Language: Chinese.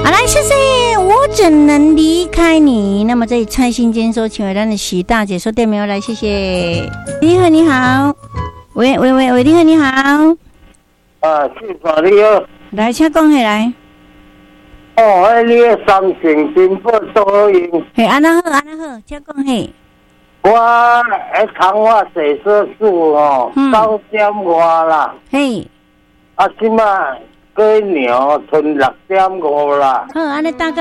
好，来，谢谢。我怎能离开你？那么这里蔡信坚说，请回答的徐大姐说店名来，谢谢。你好，你好，喂，你好，你好。 是啥你好？ 来，请讲起来。 你的伤情真不多用。 嘿，安那好，请讲嘿。 我扛我洗色素9点外啦。 嘿。 即马鸡牛吞6.5啦。 好，安尼大概。